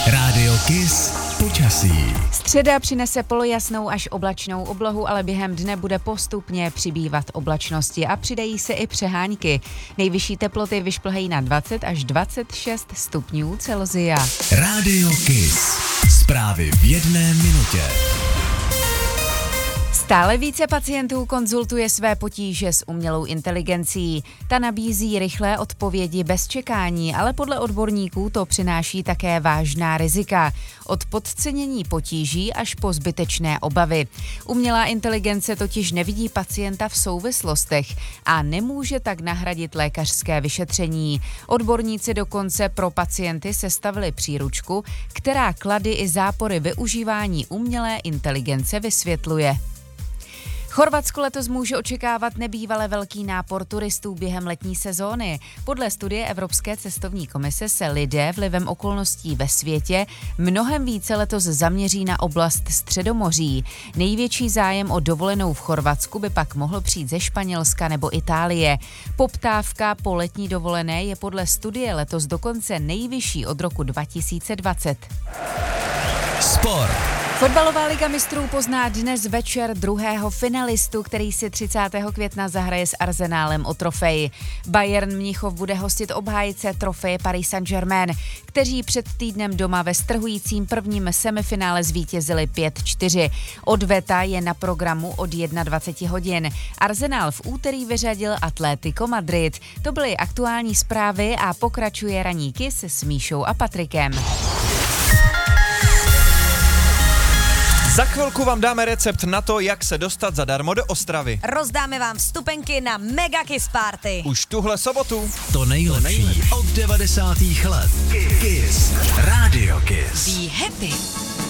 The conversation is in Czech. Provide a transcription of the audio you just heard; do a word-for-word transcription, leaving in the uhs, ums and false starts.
Rádio Kiss počasí. Středa přinese polojasnou až oblačnou oblohu, ale během dne bude postupně přibývat oblačnosti a přidají se i přehánky. Nejvyšší teploty vyšplhají na dvacet až dvacet šest stupňů Celsia. Rádio Kiss. Zprávy v jedné minutě. Stále více pacientů konzultuje své potíže s umělou inteligencí. Ta nabízí rychlé odpovědi bez čekání, ale podle odborníků to přináší také vážná rizika. Od podcenění potíží až po zbytečné obavy. Umělá inteligence totiž nevidí pacienta v souvislostech a nemůže tak nahradit lékařské vyšetření. Odborníci dokonce pro pacienty sestavili příručku, která klady i zápory využívání umělé inteligence vysvětluje. Chorvatsko letos může očekávat nebývale velký nápor turistů během letní sezóny. Podle studie Evropské cestovní komise se lidé vlivem okolností ve světě mnohem více letos zaměří na oblast Středomoří. Největší zájem o dovolenou v Chorvatsku by pak mohl přijít ze Španělska nebo Itálie. Poptávka po letní dovolené je podle studie letos dokonce nejvyšší od roku dva tisíce dvacet. Sport. Fotbalová liga mistrů pozná dnes večer druhého finalistu, který si třicátého května zahraje s Arsenálem o trofej. Bayern Mnichov bude hostit obhájce trofeje Paris Saint-Germain, kteří před týdnem doma ve strhujícím prvním semifinále zvítězili pět čtyři. Odveta je na programu od dvacet jedna hodin. Arsenal v úterý vyřadil Atlético Madrid. To byly aktuální zprávy a pokračuje ranní Kiss s Míšou a Patrikem. Za chvilku vám dáme recept na to, jak se dostat zadarmo do Ostravy. Rozdáme vám vstupenky na Mega Kiss Party. Už tuhle sobotu. To nejlepší od devadesátých let. Kiss. Rádio Kiss. Be happy.